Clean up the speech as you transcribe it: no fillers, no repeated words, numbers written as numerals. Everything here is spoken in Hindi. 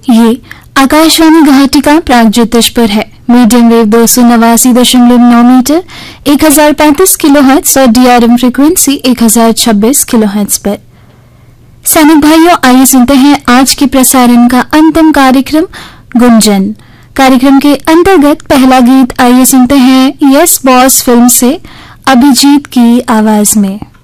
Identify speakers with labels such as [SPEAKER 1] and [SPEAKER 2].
[SPEAKER 1] ये आकाशवाणी गुवाहाटी का प्रागज्योतिष पर है। मीडियम वेव 289.9 मीटर 1035 किलोहर्ट्ज और DRM फ्रीक्वेंसी 1026 किलोहर्ट्ज पर। सैनिक भाइयों, आइए सुनते हैं आज के प्रसारण का अंतिम कार्यक्रम गुंजन। कार्यक्रम के अंतर्गत पहला गीत आइए सुनते हैं यस बॉस फिल्म से अभिजीत की आवाज में।